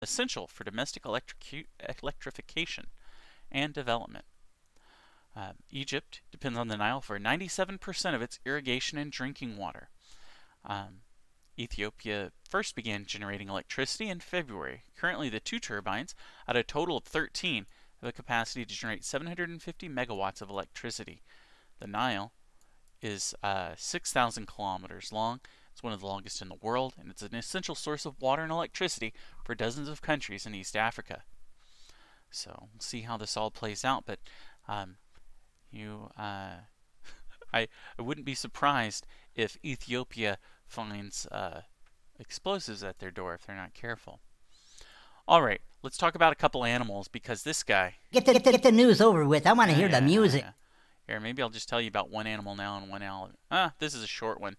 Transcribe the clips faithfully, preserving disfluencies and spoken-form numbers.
essential for domestic electricu- electrification and development. Uh, Egypt depends on the Nile for ninety-seven percent of its irrigation and drinking water. Um, Ethiopia first began generating electricity in February. Currently, the two turbines, out of a total of thirteen, have a capacity to generate seven hundred fifty megawatts of electricity. The Nile is uh, six thousand kilometers long. It's one of the longest in the world, and it's an essential source of water and electricity for dozens of countries in East Africa. So we'll see how this all plays out, but um, you, uh, I, I wouldn't be surprised if Ethiopia finds uh, explosives at their door if they're not careful. All right, let's talk about a couple animals because this guy. Get the, get the, get the news over with. I want to Yeah, hear yeah, the music. yeah. Here, maybe I'll just tell you about one animal now and one animal. Ah, this is a short one.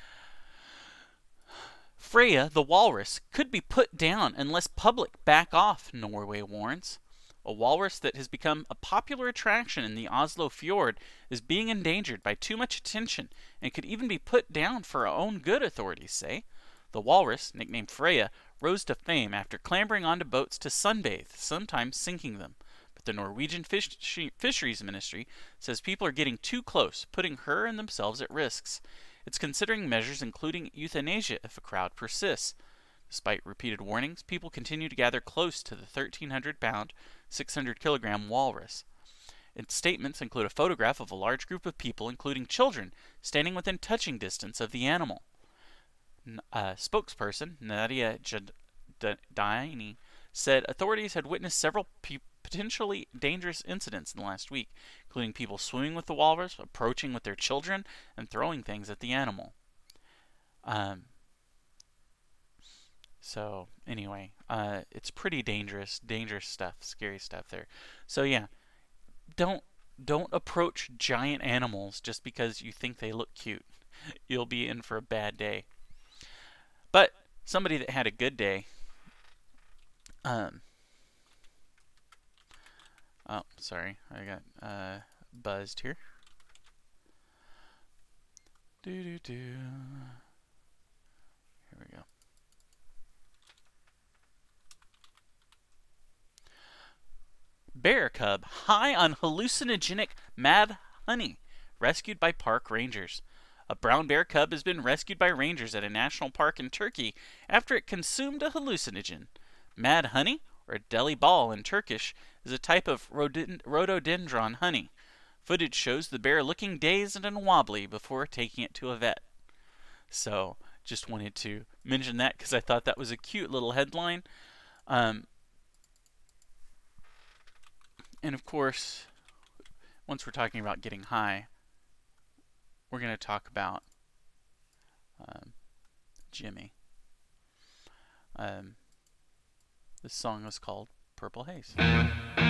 Freya, the walrus, could be put down unless public back off, Norway warns. A walrus that has become a popular attraction in the Oslo fjord is being endangered by too much attention and could even be put down for her own good, authorities say. The walrus, nicknamed Freya, rose to fame after clambering onto boats to sunbathe, sometimes sinking them. But the Norwegian Fish- Fisheries Ministry says people are getting too close, putting her and themselves at risks. It's considering measures including euthanasia if a crowd persists. Despite repeated warnings, people continue to gather close to the thirteen hundred pound, six hundred kilogram walrus. Its statements include a photograph of a large group of people, including children, standing within touching distance of the animal. A spokesperson, Nadia Jadini, said authorities had witnessed several pe- potentially dangerous incidents in the last week, including people swimming with the walrus, approaching with their children, and throwing things at the animal. Um, so, anyway, uh, it's pretty dangerous, dangerous stuff, scary stuff there. So, yeah, don't don't approach giant animals just because you think they look cute. You'll be in for a bad day. But somebody that had a good day. Um, oh, sorry, I got uh, buzzed here. Do do do. Here we go. Bear cub high on hallucinogenic mad honey, rescued by park rangers. A brown bear cub has been rescued by rangers at a national park in Turkey after it consumed a hallucinogen. Mad honey, or deli ball in Turkish, is a type of rhododendron honey. Footage shows the bear looking dazed and wobbly before taking it to a vet. So, just wanted to mention that because I thought that was a cute little headline. Um, and of course, once we're talking about getting high, we're going to talk about um, Jimmy. Um, this song was called Purple Haze.